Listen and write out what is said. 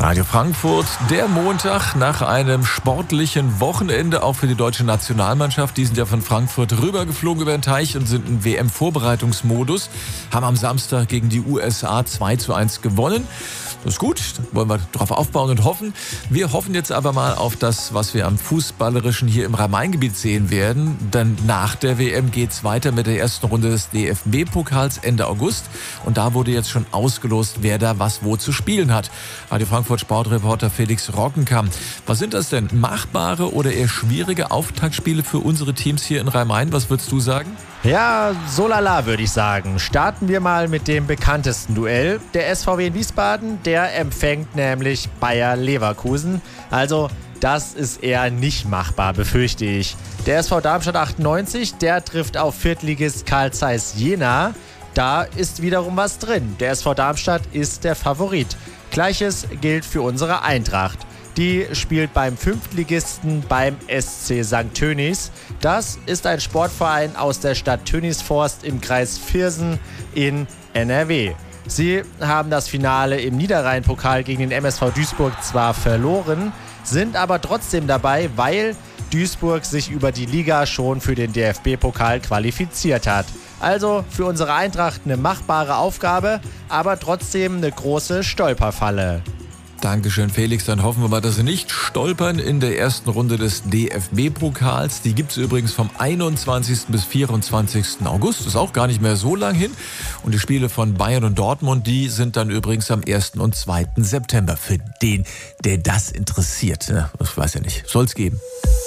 Radio Frankfurt, der Montag nach einem sportlichen Wochenende, auch für die deutsche Nationalmannschaft. Die sind ja von Frankfurt rübergeflogen über den Teich und sind im WM-Vorbereitungsmodus. Haben am Samstag gegen die USA 2:1 gewonnen. Das ist gut, da wollen wir drauf aufbauen und hoffen. Wir hoffen jetzt aber mal auf das, was wir am Fußballerischen hier im Rhein-Main-Gebiet sehen werden. Denn nach der WM geht's weiter mit der ersten Runde des DFB-Pokals Ende August. Und da wurde jetzt schon ausgelost, wer da was wo zu spielen hat. Radio Frankfurt Sportreporter Felix Rockenkamp. Was sind das denn? Machbare oder eher schwierige Auftaktspiele für unsere Teams hier in Rhein-Main? Was würdest du sagen? Ja, so lala würde ich sagen. Starten wir mal mit dem bekanntesten Duell. Der SVW in Wiesbaden, der empfängt nämlich Bayer Leverkusen. Also das ist eher nicht machbar, befürchte ich. Der SV Darmstadt 98, der trifft auf Viertligist Carl Zeiss Jena. Da ist wiederum was drin. Der SV Darmstadt ist der Favorit. Gleiches gilt für unsere Eintracht. Die spielt beim Fünftligisten beim SC St. Tönis. Das ist ein Sportverein aus der Stadt Tönisforst im Kreis Viersen in NRW. Sie haben das Finale im Niederrhein-Pokal gegen den MSV Duisburg zwar verloren, sind aber trotzdem dabei, weil Duisburg sich über die Liga schon für den DFB-Pokal qualifiziert hat. Also für unsere Eintracht eine machbare Aufgabe, aber trotzdem eine große Stolperfalle. Dankeschön, Felix. Dann hoffen wir mal, dass sie nicht stolpern in der ersten Runde des DFB-Pokals. Die gibt es übrigens vom 21. bis 24. August. Das ist auch gar nicht mehr so lang hin. Und die Spiele von Bayern und Dortmund, die sind dann übrigens am 1. und 2. September. Für den, der das interessiert. Ja, ich weiß ja nicht. Soll's geben.